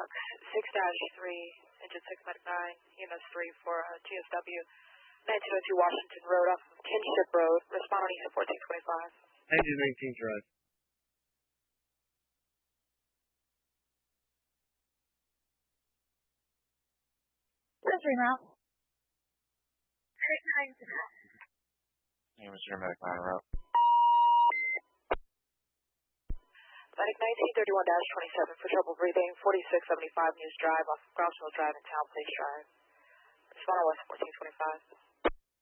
box 6-3, engine 6 medic 9, EMS 3 for GSW, 1902 Washington Road off of Kinship Road. Respond on ESA 1425. Engine 19 drive. Century now. Medic 9 to now. EMS 3 medic 9 route. Medic 1931-27 for trouble breathing, 4675 News Drive off of Groundswell Drive and Town Place Drive. Respond on West 1425.